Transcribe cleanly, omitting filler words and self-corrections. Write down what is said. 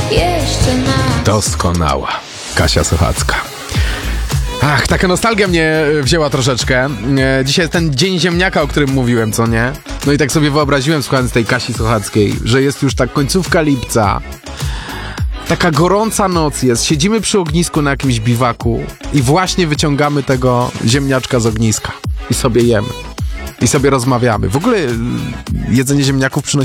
jeszcze nas. Doskonała. Kasia Sochacka. Ach, taka nostalgia mnie wzięła troszeczkę. Dzisiaj jest ten dzień ziemniaka, o którym mówiłem, co nie? No i tak sobie wyobraziłem, słuchając tej Kasi Sochackiej, że jest już ta końcówka lipca. Taka gorąca noc jest. Siedzimy przy ognisku na jakimś biwaku i właśnie wyciągamy tego ziemniaczka z ogniska. I sobie jemy. I sobie rozmawiamy. W ogóle jedzenie ziemniaków przynosi